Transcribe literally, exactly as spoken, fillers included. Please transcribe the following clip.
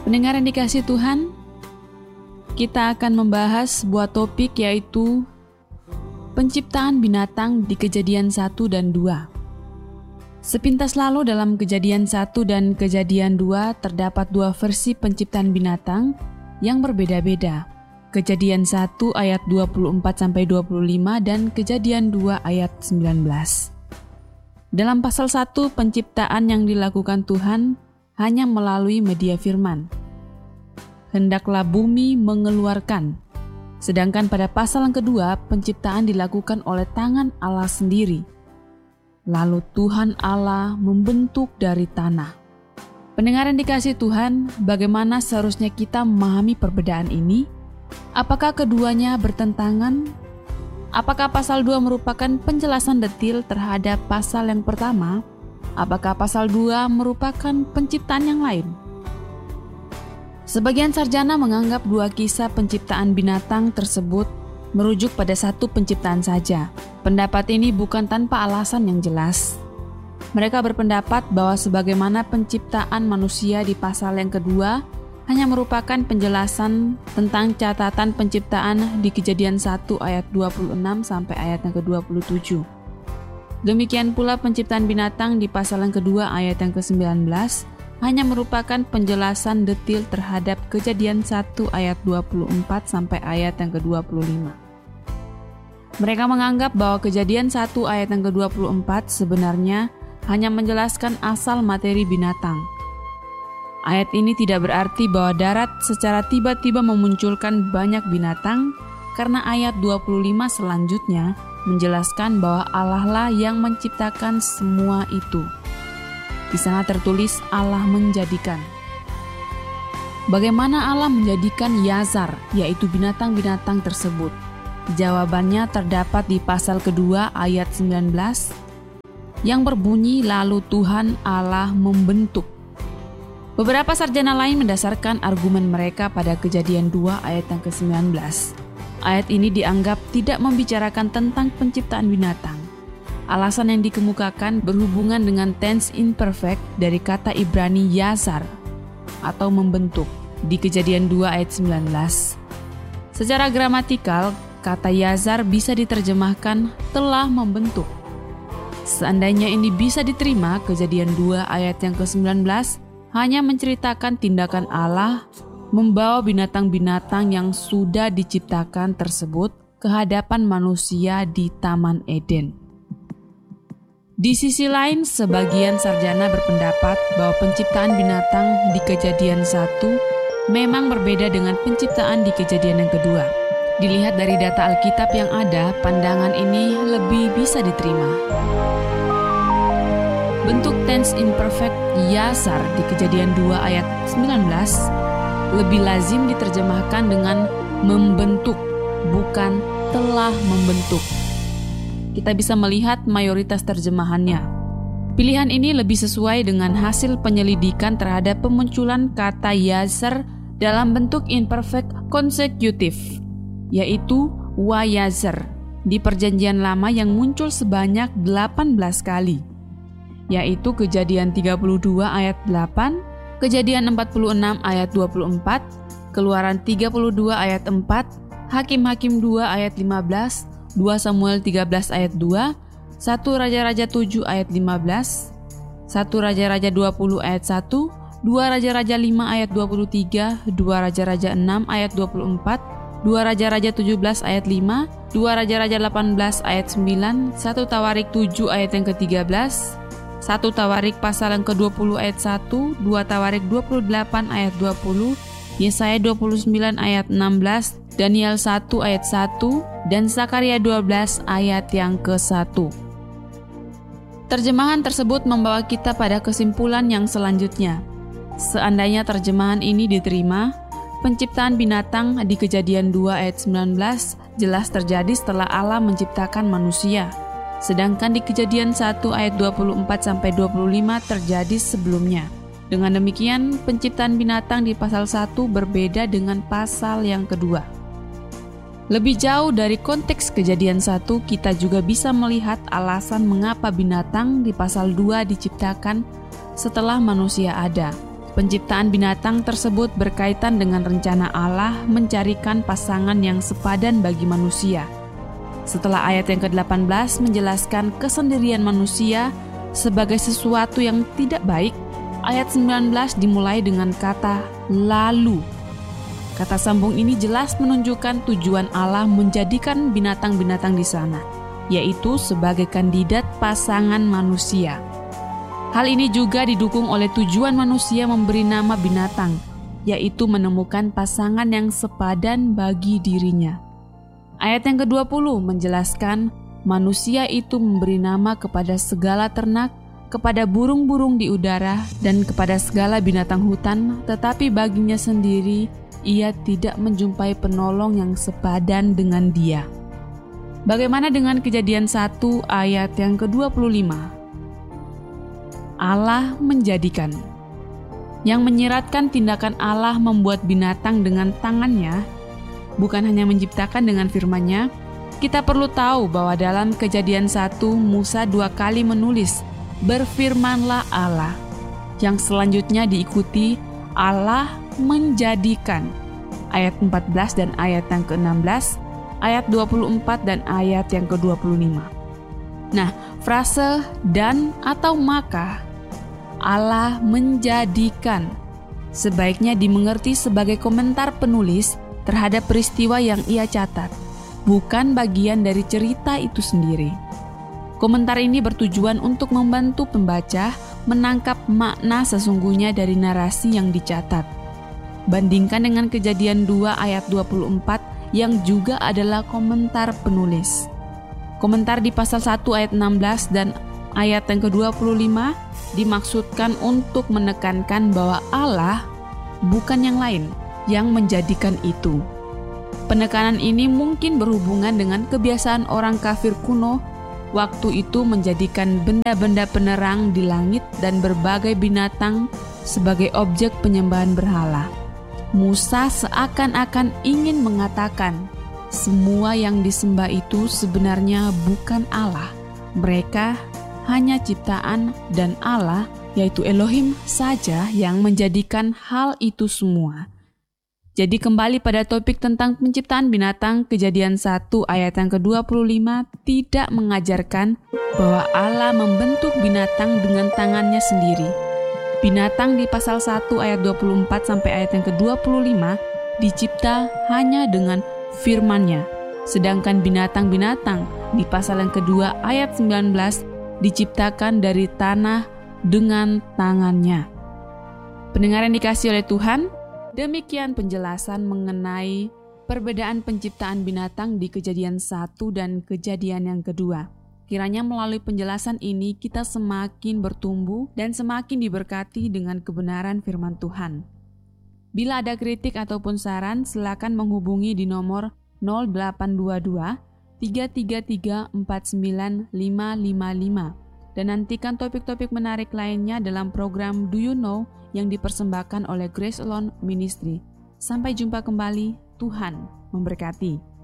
Pendengar yang dikasihi Tuhan, kita akan membahas sebuah topik yaitu penciptaan binatang di Kejadian satu dan dua. Sepintas lalu dalam Kejadian satu dan Kejadian dua terdapat dua versi penciptaan binatang yang berbeda-beda. Kejadian satu ayat dua puluh empat sampai dua puluh lima dan Kejadian dua ayat sembilan belas. Dalam pasal satu, penciptaan yang dilakukan Tuhan hanya melalui media firman. Hendaklah bumi mengeluarkan. Sedangkan pada pasal yang kedua, penciptaan dilakukan oleh tangan Allah sendiri. Lalu Tuhan Allah membentuk dari tanah. Pendengar yang dikasihi Tuhan, bagaimana seharusnya kita memahami perbedaan ini? Apakah keduanya bertentangan? Apakah pasal dua merupakan penjelasan detil terhadap pasal yang pertama? Apakah pasal dua merupakan penciptaan yang lain? Sebagian sarjana menganggap dua kisah penciptaan binatang tersebut merujuk pada satu penciptaan saja. Pendapat ini bukan tanpa alasan yang jelas. Mereka berpendapat bahwa sebagaimana penciptaan manusia di pasal yang kedua hanya merupakan penjelasan tentang catatan penciptaan di Kejadian satu ayat dua puluh enam sampai ayat yang ke dua puluh tujuh. Demikian pula penciptaan binatang di pasal yang kedua ayat yang ke sembilan belas hanya merupakan penjelasan detil terhadap Kejadian satu ayat dua puluh empat sampai ayat yang ke dua puluh lima. Mereka menganggap bahwa Kejadian satu ayat yang ke dua puluh empat sebenarnya hanya menjelaskan asal materi binatang. Ayat ini tidak berarti bahwa darat secara tiba-tiba memunculkan banyak binatang, karena ayat dua puluh lima selanjutnya menjelaskan bahwa Allah lah yang menciptakan semua itu. Di sana tertulis Allah menjadikan. Bagaimana Allah menjadikan Yazar, yaitu binatang-binatang tersebut? Jawabannya terdapat di pasal kedua ayat sembilan belas yang berbunyi, lalu Tuhan Allah membentuk. Beberapa sarjana lain mendasarkan argumen mereka pada Kejadian dua ayat yang ke sembilan belas. Ayat ini dianggap tidak membicarakan tentang penciptaan binatang. Alasan yang dikemukakan berhubungan dengan tense imperfect dari kata Ibrani Yazar atau membentuk di Kejadian dua ayat sembilan belas. Secara gramatikal, kata Yazar bisa diterjemahkan telah membentuk. Seandainya ini bisa diterima, Kejadian dua ayat yang ke sembilan belas hanya menceritakan tindakan Allah membawa binatang-binatang yang sudah diciptakan tersebut ke hadapan manusia di Taman Eden. Di sisi lain, sebagian sarjana berpendapat bahwa penciptaan binatang di Kejadian satu memang berbeda dengan penciptaan di Kejadian yang kedua. Dilihat dari data Alkitab yang ada, pandangan ini lebih bisa diterima. Bentuk tense imperfect Yazar di Kejadian dua ayat sembilan belas lebih lazim diterjemahkan dengan membentuk, bukan telah membentuk. Kita bisa melihat mayoritas terjemahannya. Pilihan ini lebih sesuai dengan hasil penyelidikan terhadap pemunculan kata Yazar dalam bentuk imperfect konsekutif, yaitu Wayazar, di Perjanjian Lama yang muncul sebanyak delapan belas kali, yaitu Kejadian tiga puluh dua ayat delapan, Kejadian empat puluh enam ayat dua puluh empat, Keluaran tiga puluh dua ayat empat, Hakim-Hakim dua ayat lima belas, dua Samuel tiga belas ayat dua, satu Raja-Raja tujuh ayat lima belas, satu Raja-Raja dua puluh ayat satu, dua Raja-Raja lima ayat dua puluh tiga, dua Raja-Raja enam ayat dua puluh empat, dua Raja-Raja tujuh belas ayat lima, dua Raja-Raja delapan belas ayat sembilan, satu Tawarik tujuh ayat yang ke tiga belas, satu Tawarik pasal yang ke dua puluh ayat satu, dua Tawarik dua puluh delapan ayat dua puluh, Yesaya dua puluh sembilan ayat enam belas, Daniel satu ayat satu, dan Zakaria dua belas ayat yang ke satu. Terjemahan tersebut membawa kita pada kesimpulan yang selanjutnya. Seandainya terjemahan ini diterima, penciptaan binatang di Kejadian dua ayat sembilan belas jelas terjadi setelah Allah menciptakan manusia. Sedangkan di Kejadian satu ayat dua puluh empat sampai dua puluh lima terjadi sebelumnya. Dengan demikian, penciptaan binatang di pasal satu berbeda dengan pasal yang kedua. Lebih jauh dari konteks Kejadian satu, kita juga bisa melihat alasan mengapa binatang di pasal dua diciptakan setelah manusia ada. Penciptaan binatang tersebut berkaitan dengan rencana Allah mencarikan pasangan yang sepadan bagi manusia. Setelah ayat yang ke-delapan belas menjelaskan kesendirian manusia sebagai sesuatu yang tidak baik, ayat sembilan belas dimulai dengan kata lalu. Kata sambung ini jelas menunjukkan tujuan Allah menjadikan binatang-binatang di sana, yaitu sebagai kandidat pasangan manusia. Hal ini juga didukung oleh tujuan manusia memberi nama binatang, yaitu menemukan pasangan yang sepadan bagi dirinya. Ayat yang kedua puluh menjelaskan manusia itu memberi nama kepada segala ternak, kepada burung-burung di udara, dan kepada segala binatang hutan, tetapi baginya sendiri ia tidak menjumpai penolong yang sepadan dengan dia. Bagaimana dengan Kejadian satu ayat yang kedua puluh lima? Allah menjadikan. Yang menyiratkan tindakan Allah membuat binatang dengan tangannya, bukan hanya menciptakan dengan firman-Nya. Kita perlu tahu bahwa dalam Kejadian satu, Musa dua kali menulis, "Berfirmanlah Allah." Yang selanjutnya diikuti, Allah menjadikan. Ayat empat belas dan ayat yang ke-enam belas, ayat dua puluh empat dan ayat yang ke-dua puluh lima. Nah, frase dan atau maka Allah menjadikan sebaiknya dimengerti sebagai komentar penulis terhadap peristiwa yang ia catat, bukan bagian dari cerita itu sendiri. Komentar ini bertujuan untuk membantu pembaca menangkap makna sesungguhnya dari narasi yang dicatat. Bandingkan dengan Kejadian dua ayat dua puluh empat yang juga adalah komentar penulis. Komentar di pasal satu ayat enam belas dan ayat yang ke-dua puluh lima dimaksudkan untuk menekankan bahwa Allah bukan yang lain yang menjadikan itu. Penekanan ini mungkin berhubungan dengan kebiasaan orang kafir kuno waktu itu menjadikan benda-benda penerang di langit dan berbagai binatang sebagai objek penyembahan berhala. Musa seakan-akan ingin mengatakan semua yang disembah itu sebenarnya bukan Allah. Mereka hanya ciptaan dan Allah, yaitu Elohim saja yang menjadikan hal itu semua. Jadi kembali pada topik tentang penciptaan binatang, Kejadian satu ayat yang ke-dua puluh lima tidak mengajarkan bahwa Allah membentuk binatang dengan tangannya sendiri. Binatang di pasal satu ayat dua puluh empat sampai ayat yang ke-dua puluh lima dicipta hanya dengan firman-Nya. Sedangkan binatang-binatang di pasal yang kedua ayat sembilan belas diciptakan dari tanah dengan tangannya. Pendengar yang dikasihi oleh Tuhan, demikian penjelasan mengenai perbedaan penciptaan binatang di Kejadian satu dan Kejadian yang kedua. Kiranya melalui penjelasan ini kita semakin bertumbuh dan semakin diberkati dengan kebenaran firman Tuhan. Bila ada kritik ataupun saran, silakan menghubungi di nomor nol delapan dua dua tiga tiga tiga empat sembilan lima lima lima dan nantikan topik-topik menarik lainnya dalam program Do You Know yang dipersembahkan oleh Grace Alone Ministry. Sampai jumpa kembali, Tuhan memberkati.